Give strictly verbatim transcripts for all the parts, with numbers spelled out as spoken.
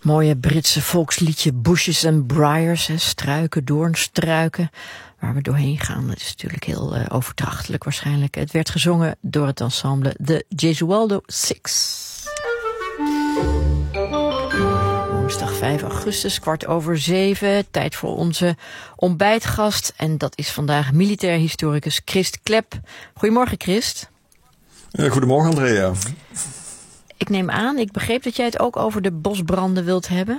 Mooie Britse volksliedje Bushes and Briars, hè, struiken, doornstruiken, waar we doorheen gaan. Dat is natuurlijk heel uh, overdrachtelijk waarschijnlijk. Het werd gezongen door het ensemble de Gesualdo Six. Woensdag vijf augustus, kwart over zeven. Tijd voor onze ontbijtgast. En dat is vandaag militair historicus Christ Klep. Goedemorgen, Christ. Uh, goedemorgen, Andrea. Ik neem aan, ik begreep dat jij het ook over de bosbranden wilt hebben.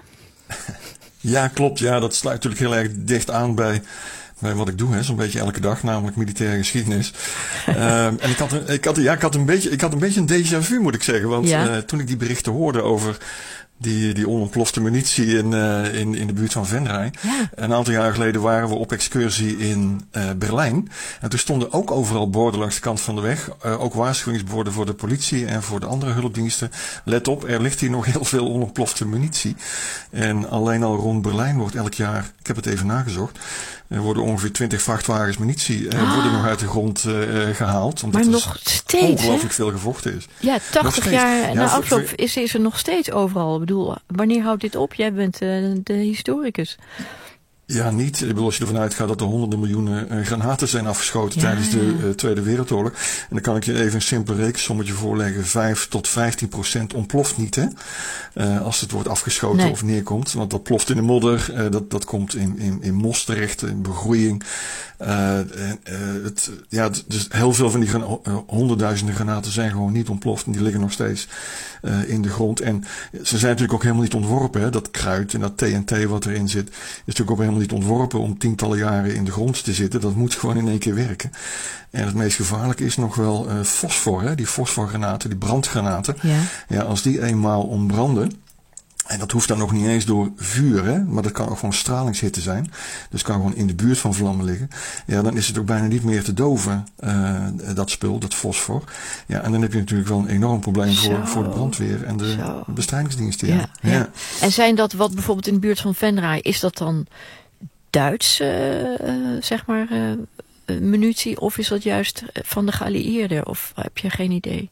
Ja, klopt. Ja, dat sluit natuurlijk heel erg dicht aan bij, bij wat ik doe, hè, zo'n beetje elke dag, namelijk militaire geschiedenis. uh, en ik had, een, ik, had, ja, ik, had een beetje, ik had een beetje een déjà vu, moet ik zeggen. Want ja. uh, toen ik die berichten hoorde over die, die onontplofte munitie in, uh, in, in de buurt van Venray. Ja. Een aantal jaar geleden waren we op excursie in uh, Berlijn. En toen stonden ook overal borden langs de kant van de weg. Uh, ook waarschuwingsborden voor de politie en voor de andere hulpdiensten. Let op, er ligt hier nog heel veel onontplofte munitie. En alleen al rond Berlijn wordt elk jaar, ik heb het even nagezocht, er worden ongeveer twintig vrachtwagens munitie uh, ah. worden nog uit de grond uh, gehaald. Omdat maar nog steeds, ongelooflijk veel gevochten is. Ja, tachtig jaar na afloop is, is er nog steeds overal. Ik bedoel, wanneer houdt dit op? Jij bent uh, de historicus. Ja, niet. Ik bedoel, als je ervan uitgaat dat er honderden miljoenen uh, granaten zijn afgeschoten ja, tijdens de uh, Tweede Wereldoorlog. En dan kan ik je even een simpel rekensommetje voorleggen. vijf tot vijftien procent ontploft niet, hè. Uh, als het wordt afgeschoten nee. of neerkomt. Want dat ploft in de modder. Uh, dat, dat komt in, in, in mos terecht, in begroeiing. Uh, uh, het, ja, dus heel veel van die grana- uh, honderdduizenden granaten zijn gewoon niet ontploft. En die liggen nog steeds uh, in de grond. En ze zijn natuurlijk ook helemaal niet ontworpen, hè. Dat kruid en dat T N T wat erin zit, is natuurlijk ook helemaal niet ontworpen om tientallen jaren in de grond te zitten. Dat moet gewoon in één keer werken. En het meest gevaarlijke is nog wel uh, fosfor, hè? Die fosforgranaten, die brandgranaten. Ja. Ja, als die eenmaal ontbranden, en dat hoeft dan nog niet eens door vuur, hè? Maar dat kan ook gewoon stralingshitte zijn. Dus het kan gewoon in de buurt van vlammen liggen. Ja, dan is het ook bijna niet meer te doven, uh, dat spul, dat fosfor. Ja, en dan heb je natuurlijk wel een enorm probleem voor, voor de brandweer en de Zo. bestrijdingsdiensten. Ja. Ja, ja. Ja. En zijn dat wat bijvoorbeeld in de buurt van Venray, is dat dan Duits, uh, uh, zeg maar, uh, munitie, of is dat juist van de geallieerden? Of heb je geen idee?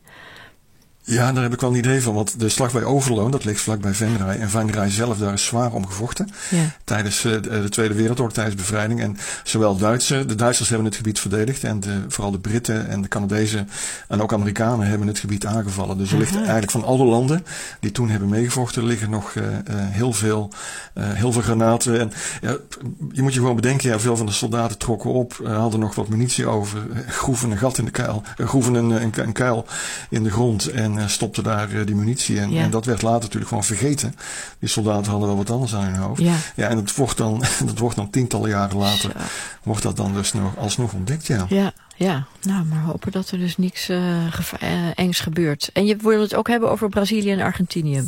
Ja, daar heb ik wel een idee van, want de slag bij Overloon, dat ligt vlakbij Venray. En Venray zelf, daar is zwaar om gevochten. Ja. Tijdens uh, de Tweede Wereldoorlog, tijdens bevrijding. En zowel Duitsers, de Duitsers hebben het gebied verdedigd. En de, vooral de Britten en de Canadezen en ook Amerikanen hebben het gebied aangevallen. Dus er ligt eigenlijk van alle landen die toen hebben meegevochten, liggen nog uh, uh, heel veel, uh, heel veel granaten. En ja, je moet je gewoon bedenken, ja, veel van de soldaten trokken op, uh, hadden nog wat munitie over, groeven een gat in de kuil, uh, groeven een, een, een kuil in de grond en En stopte daar uh, die munitie. En, ja. en dat werd later natuurlijk gewoon vergeten. Die soldaten hadden wel wat anders aan hun hoofd. Ja, ja en dat wordt, dan, dat wordt dan tientallen jaren later, Zo. wordt dat dan dus nog, alsnog ontdekt, ja. Ja, ja. Nou, maar hopen dat er dus niks uh, geva- uh, engs gebeurt. En je wil het ook hebben over Brazilië en Argentinië.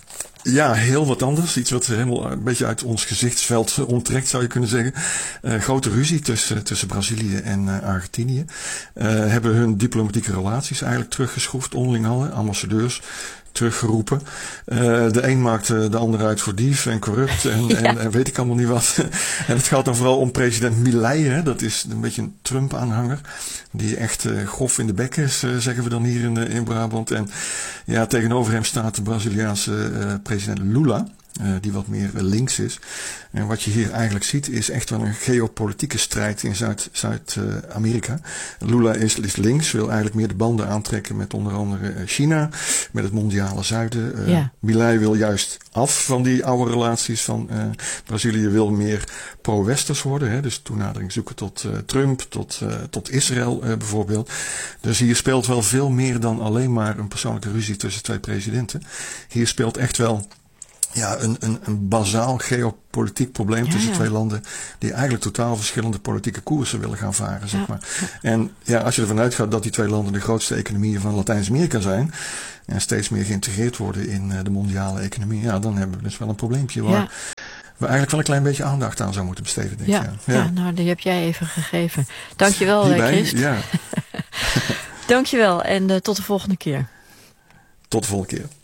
Ja, heel wat anders. Iets wat helemaal een beetje uit ons gezichtsveld onttrekt, zou je kunnen zeggen. Uh, grote ruzie tussen, tussen Brazilië en uh, Argentinië. Uh, hebben hun diplomatieke relaties eigenlijk teruggeschroefd, onderling hadden, ambassadeurs teruggeroepen. Uh, de een maakt uh, de ander uit voor dief en corrupt en, ja. en, en weet ik allemaal niet wat. En het gaat dan vooral om president Milei, hè? Dat is een beetje een Trump-aanhanger. Die echt uh, grof in de bek is, uh, zeggen we dan hier in, uh, in Brabant. En ja, tegenover hem staat de Braziliaanse uh, president Lula. Uh, die wat meer uh, links is. En wat je hier eigenlijk ziet is echt wel een geopolitieke strijd in Zuid, Zuid-Amerika. Uh, Lula is, is links, wil eigenlijk meer de banden aantrekken met onder andere uh, China, met het mondiale zuiden. Uh, ja. Milei wil juist af van die oude relaties van uh, Brazilië, wil meer pro-westers worden. Hè, dus toenadering zoeken tot uh, Trump, tot, uh, tot Israël uh, bijvoorbeeld. Dus hier speelt wel veel meer dan alleen maar een persoonlijke ruzie tussen twee presidenten. Hier speelt echt wel Ja, een, een, een bazaal geopolitiek probleem ja, tussen ja. twee landen die eigenlijk totaal verschillende politieke koersen willen gaan varen, zeg ja. maar. En ja, als je ervan uitgaat dat die twee landen de grootste economieën van Latijns-Amerika zijn en steeds meer geïntegreerd worden in uh, de mondiale economie, ja, dan hebben we dus wel een probleempje waar ja. we eigenlijk wel een klein beetje aandacht aan zouden moeten besteden, denk ik. Ja, ja. ja, nou, die heb jij even gegeven. Dankjewel, Hierbij, Christ. Ja. Dankjewel en uh, tot de volgende keer. Tot de volgende keer.